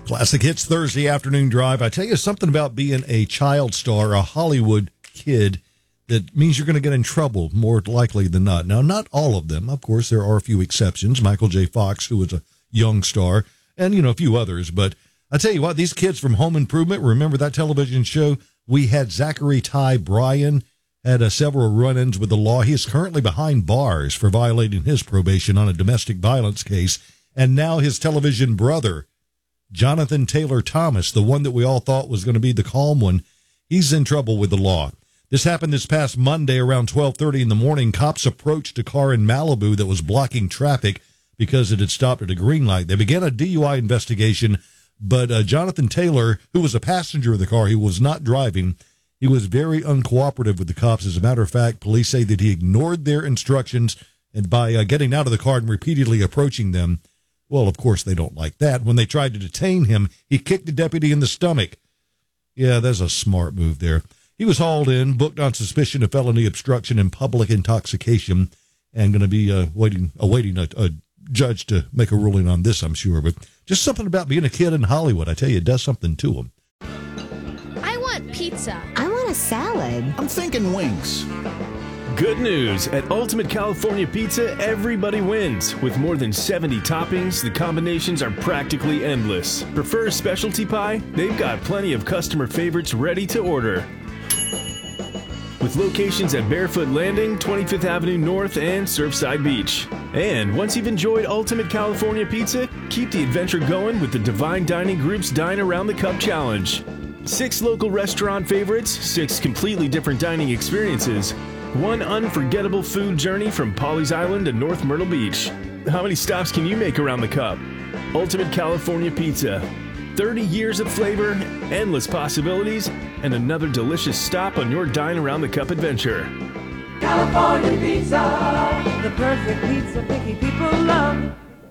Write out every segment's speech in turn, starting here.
Classic Hits Thursday afternoon drive. I tell you something about being a child star, a Hollywood kid, that means you're going to get in trouble more likely than not. Now, not all of them. Of course, there are a few exceptions. Michael J. Fox, who was a young star, and, a few others. But I tell you what, these kids from Home Improvement, remember that television show? We had Zachary Ty Bryan, had several run-ins with the law. He is currently behind bars for violating his probation on a domestic violence case. And now his television brother, Jonathan Taylor Thomas, the one that we all thought was going to be the calm one, he's in trouble with the law. This happened this past Monday around 12:30 in the morning. Cops approached a car in Malibu that was blocking traffic because it had stopped at a green light. They began a DUI investigation, but Jonathan Taylor, who was a passenger of the car, he was not driving. He was very uncooperative with the cops. As a matter of fact, police say that he ignored their instructions, and by getting out of the car and repeatedly approaching them, well, of course, they don't like that. When they tried to detain him, he kicked the deputy in the stomach. Yeah, that's a smart move there. He was hauled in, booked on suspicion of felony obstruction and public intoxication, and going to be awaiting a judge to make a ruling on this, I'm sure. But just something about being a kid in Hollywood, I tell you, it does something to them. I want pizza. I want a salad. I'm thinking wings. Good news. At Ultimate California Pizza, everybody wins. With more than 70 toppings, the combinations are practically endless. Prefer specialty pie? They've got plenty of customer favorites ready to order. With locations at Barefoot Landing, 25th Avenue North, and Surfside Beach. And once you've enjoyed Ultimate California Pizza, keep the adventure going with the Divine Dining Group's Dine Around the Cup Challenge. 6 local restaurant favorites, 6 completely different dining experiences, 1 unforgettable food journey from Pawleys Island to North Myrtle Beach. How many stops can you make around the cup? Ultimate California Pizza. 30 years of flavor, endless possibilities, and another delicious stop on your Dine Around the Cup adventure. California Pizza, the perfect pizza picky people love.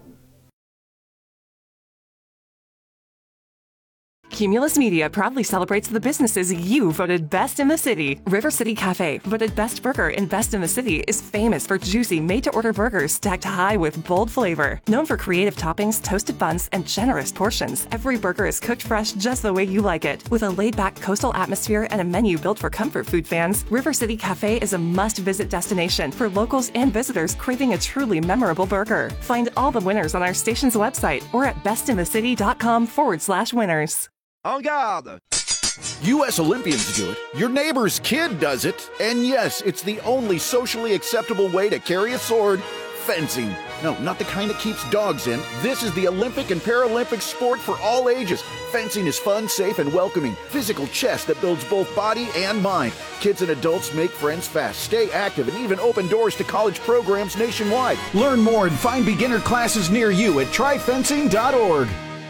Cumulus Media proudly celebrates the businesses you voted best in the city. River City Cafe, voted best burger and best in the city, is famous for juicy, made-to-order burgers stacked high with bold flavor. Known for creative toppings, toasted buns, and generous portions, every burger is cooked fresh just the way you like it. With a laid-back coastal atmosphere and a menu built for comfort food fans, River City Cafe is a must-visit destination for locals and visitors craving a truly memorable burger. Find all the winners on our station's website or at bestinthecity.com/winners. En garde! U.S. Olympians do it. Your neighbor's kid does it. And yes, it's the only socially acceptable way to carry a sword: fencing. No, not the kind that keeps dogs in. This is the Olympic and Paralympic sport for all ages. Fencing is fun, safe, and welcoming. Physical chess that builds both body and mind. Kids and adults make friends fast, stay active, and even open doors to college programs nationwide. Learn more and find beginner classes near you at tryfencing.org.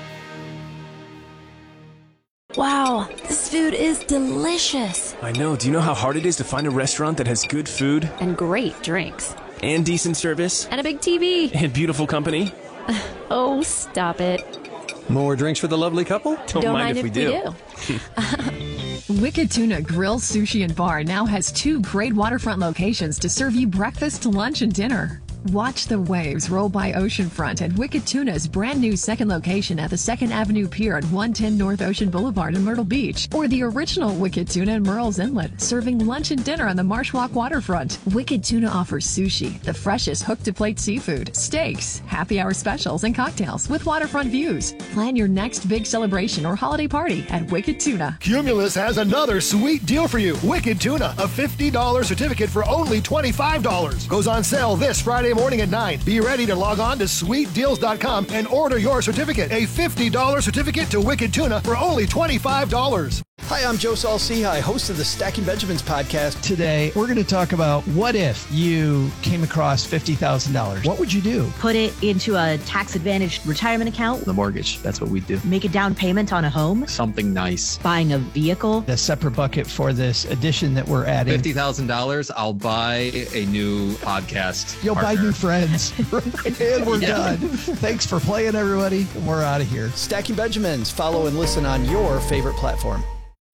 Wow, this food is delicious. I know. Do you know how hard it is to find a restaurant that has good food? And great drinks. And decent service? And a big TV. And beautiful company? Oh, stop it. More drinks for the lovely couple? Don't mind if we do. Wicked Tuna Grill, Sushi, and Bar now has 2 great waterfront locations to serve you breakfast, lunch, and dinner. Watch the waves roll by oceanfront at Wicked Tuna's brand new second location at the 2nd Avenue Pier at 110 North Ocean Boulevard in Myrtle Beach, or the original Wicked Tuna in Murrells Inlet, serving lunch and dinner on the Marsh Walk waterfront. Wicked Tuna offers sushi, the freshest hook-to-plate seafood, steaks, happy hour specials, and cocktails with waterfront views. Plan your next big celebration or holiday party at Wicked Tuna. Cumulus has another sweet deal for you. Wicked Tuna, a $50 certificate for only $25. Goes on sale this Friday morning at 9. Be ready to log on to sweetdeals.com and order your certificate. A $50 certificate to Wicked Tuna for only $25. Hi, I'm Joe Saul-Sehy, host of the Stacking Benjamins podcast. Today, we're going to talk about what if you came across $50,000. What would you do? Put it into a tax-advantaged retirement account. The mortgage. That's what we do. Make a down payment on a home. Something nice. Buying a vehicle. A separate bucket for this addition that we're adding. $50,000, I'll buy a new podcast. You'll partner. buy new friends. And we're done. Thanks for playing, everybody. We're out of here. Stacking Benjamins. Follow and listen on your favorite platform.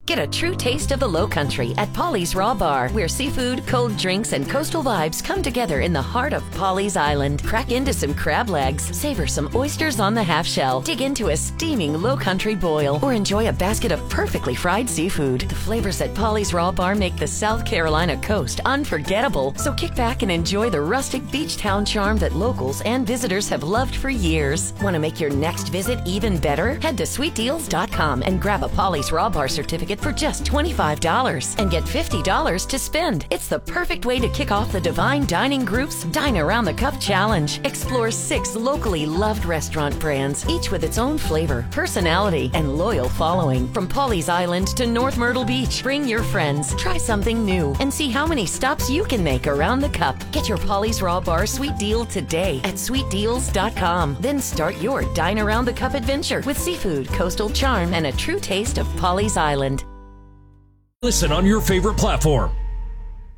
Get a true taste of the Low Country at Polly's Raw Bar, where seafood, cold drinks, and coastal vibes come together in the heart of Polly's Island. Crack into some crab legs, savor some oysters on the half shell, dig into a steaming Low Country boil, or enjoy a basket of perfectly fried seafood. The flavors at Polly's Raw Bar make the South Carolina coast unforgettable. So kick back and enjoy the rustic beach town charm that locals and visitors have loved for years. Want to make your next visit even better? Head to sweetdeals.com and grab a Polly's Raw Bar certificate for just $25 and get $50 to spend. It's the perfect way to kick off the Divine Dining Group's Dine Around the Cup Challenge. Explore 6 locally loved restaurant brands, each with its own flavor, personality, and loyal following. From Polly's Island to North Myrtle Beach, bring your friends, try something new, and see how many stops you can make around the cup. Get your Polly's Raw Bar sweet deal today at sweetdeals.com. Then start your Dine Around the Cup adventure with seafood, coastal charm, and a true taste of Polly's Island. Listen on your favorite platform.